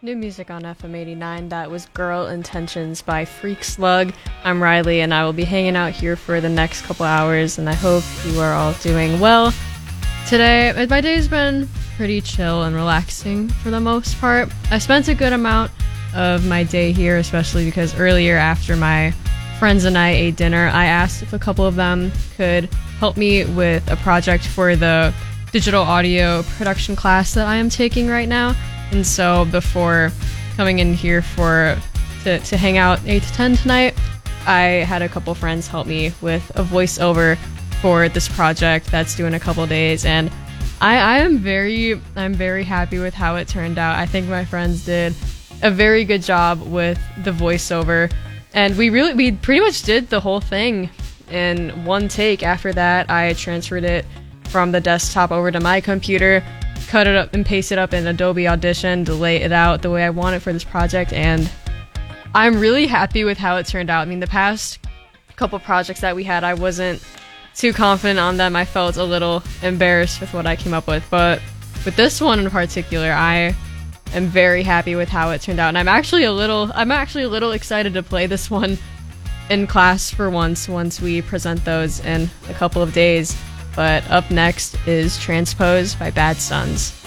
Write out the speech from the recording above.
New music on FM 89. That was Girl Intentions by Freak Slug. I'm Riley, and I will be hanging out here for the next couple hours, and I hope you are all doing well. Today, my day's been pretty chill and relaxing for the most part. I spent a good amount of my day here, especially because earlier after my friends and I ate dinner, I asked if a couple of them could help me with a project for the digital audio production class that I am taking right now. And so before coming in here to hang out 8 to 10 tonight, I had a couple friends help me with a voiceover for this project that's due in a couple days, and I'm very happy with how it turned out. I think my friends did a very good job with the voiceover, and we pretty much did the whole thing in one take. After that, I transferred it from the desktop over to my computer, cut it up and paste it up in Adobe Audition to lay it out the way I want it for this project, and I'm really happy with how it turned out. I mean, the past couple projects that we had, I wasn't too confident on them. I felt a little embarrassed with what I came up with, but with this one in particular, I am very happy with how it turned out, and I'm actually a little excited to play this one in class for once we present those in a couple of days. But up next is Transpose by Bad Sons.